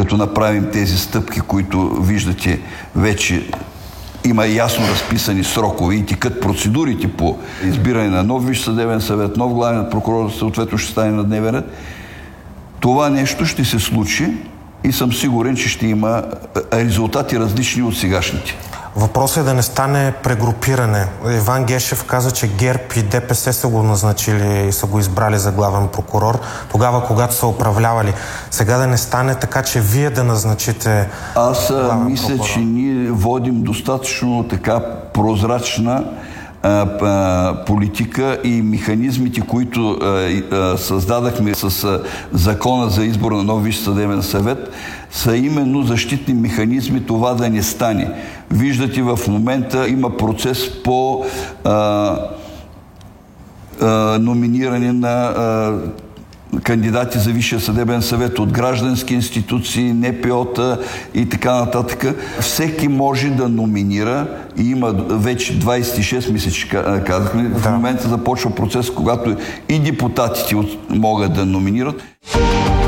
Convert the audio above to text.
като направим тези стъпки, които виждате вече има ясно разписани срокове и текат процедурите по избиране на нов Висш съдебен съвет, нов главен прокурор, съответно ще стане на дневен ред. Това нещо ще се случи и съм сигурен, че ще има резултати различни от сегашните. Въпросът е да не стане прегрупиране. Иван Гешев каза, че ГЕРБ и ДПС са го назначили и са го избрали за главен прокурор, тогава, когато са управлявали. Сега да не стане така, че вие да назначите Аз мисля, че ние водим достатъчно така прозрачна политика и механизмите, които създадахме с закона за избор на нов Висш съдебен съвет, са именно защитни механизми това да не стане. Виждате, в момента има процес по номиниране на кандидати за Висшия съдебен съвет от граждански институции, НПО-та и така нататък. Всеки може да номинира и има вече 26 месеци, казахме. В момента започва процес, когато и депутатите могат да номинират.